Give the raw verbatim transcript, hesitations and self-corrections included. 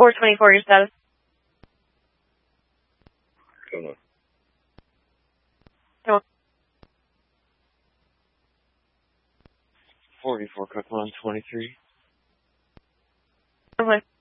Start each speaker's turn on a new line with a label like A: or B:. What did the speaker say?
A: four twenty-four, your status.
B: Come on.
A: Come on.
B: forty-four, Cook one twenty-three.
A: Okay.